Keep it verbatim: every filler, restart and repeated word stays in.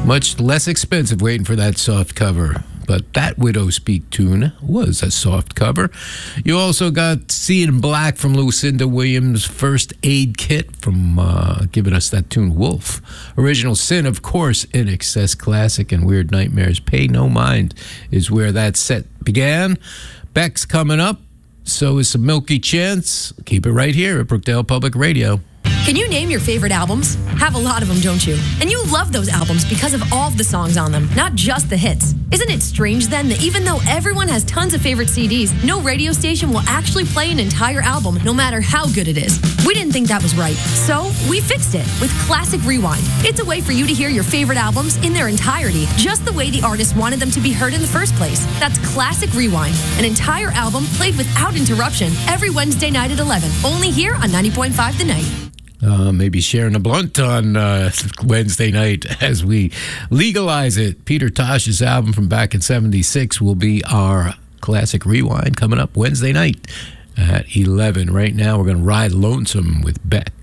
Much less expensive waiting for that soft cover. But that Widow Speak tune was a soft cover. You also got Seeing Black from Lucinda Williams' First Aid Kit from uh, giving us that tune, Wolf. Original Sin, of course, In Excess Classic, and Weird Nightmares, Pay No Mind is where that set began. Beck's coming up. So is some Milky Chance. Keep it right here at Brookdale Public Radio. Can you name your favorite albums? Have a lot of them, don't you? And you love those albums because of all of the songs on them, not just the hits. Isn't it strange then that even though everyone has tons of favorite C Ds, no radio station will actually play an entire album no matter how good it is? We didn't think that was right, so we fixed it with Classic Rewind. It's a way for you to hear your favorite albums in their entirety, just the way the artist wanted them to be heard in the first place. That's Classic Rewind, an entire album played without interruption every Wednesday night at eleven, only here on ninety point five The Night. Uh, maybe sharing a blunt on uh, Wednesday night as we legalize it. Peter Tosh's album from back in seventy-six will be our Classic Rewind coming up Wednesday night at eleven. Right now, we're going to ride Lonesome with Beck.